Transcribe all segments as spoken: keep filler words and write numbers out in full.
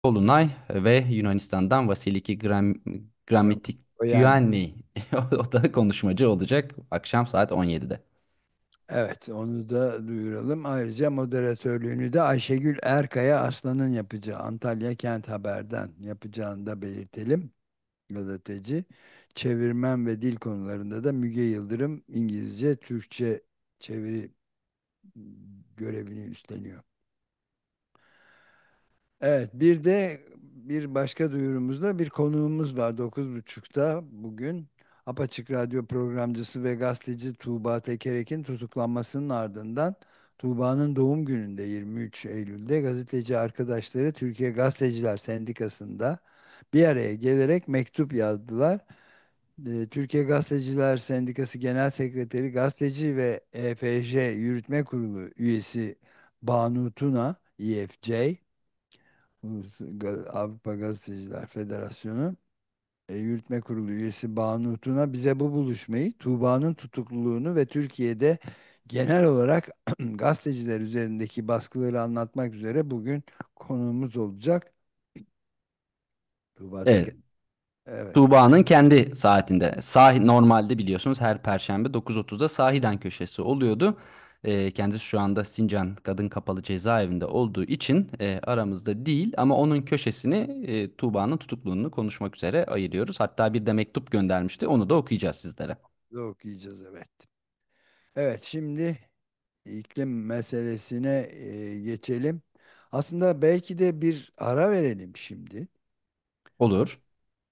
Polunay ve Yunanistan'dan Vasiliki Gram Yani Gramatikiani. O da konuşmacı olacak akşam saat on yedide. evet, onu da duyuralım. Ayrıca moderatörlüğünü de Ayşegül Erkaya Aslan'ın yapacağı, Antalya Kent Haber'den yapacağını da belirtelim. Gazeteci. Çevirmen ve dil konularında da Müge Yıldırım İngilizce, Türkçe çeviri görevini üstleniyor. Evet, bir de bir başka duyurumuzda bir konuğumuz var dokuz buçukta bugün. Apaçık Radyo programcısı ve gazeteci Tuğba Tekerek'in tutuklanmasının ardından Tuğba'nın doğum gününde yirmi üç Eylül'de gazeteci arkadaşları Türkiye Gazeteciler Sendikası'nda bir araya gelerek mektup yazdılar. Ee, Türkiye Gazeteciler Sendikası Genel Sekreteri Gazeteci ve E F J Yürütme Kurulu üyesi Banu Tuna, E F J, Ulusal Ga- Avrupa Gazeteciler Federasyonu e, Yürütme Kurulu üyesi Banu Tuna bize bu buluşmayı, Tuğba'nın tutukluluğunu ve Türkiye'de genel olarak gazeteciler üzerindeki baskıları anlatmak üzere bugün konuğumuz olacak. Tuğba Teker. Evet. Evet. Tuğba'nın kendi saatinde. Sahi, normalde biliyorsunuz her Perşembe dokuz otuzda Sahiden Köşesi oluyordu. Ee, kendisi şu anda Sincan Kadın Kapalı Cezaevinde olduğu için e, aramızda değil ama onun köşesini e, Tuğba'nın tutukluluğunu konuşmak üzere ayırıyoruz. Hatta bir de mektup göndermişti. Onu da okuyacağız sizlere. Okuyacağız, evet. Evet, şimdi iklim meselesine e, geçelim. Aslında belki de bir ara verelim şimdi. Olur.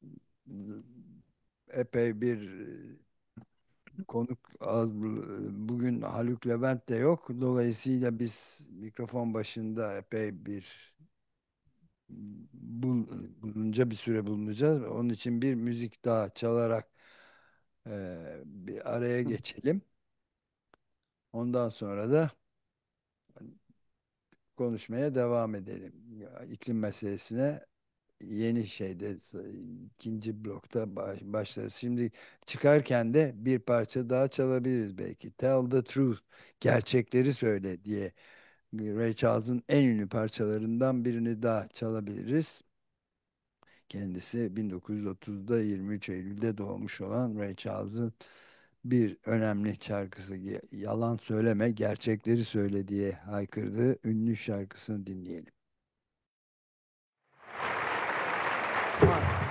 Epey bir konuk az, bugün Haluk Levent de yok. Dolayısıyla biz mikrofon başında epey bir bul, bulunca bir süre bulunacağız. Onun için bir müzik daha çalarak e, bir araya geçelim. Ondan sonra da konuşmaya devam edelim. Ya, İklim meselesine yeni şeyde ikinci blokta baş, başlarız. Şimdi çıkarken de bir parça daha çalabiliriz belki. Tell the truth, gerçekleri söyle diye Ray Charles'ın en ünlü parçalarından birini daha çalabiliriz. Kendisi bin dokuz yüz otuzda yirmi üç Eylül'de doğmuş olan Ray Charles'ın bir önemli şarkısı, yalan söyleme, gerçekleri söyle diye haykırdığı ünlü şarkısını dinleyelim.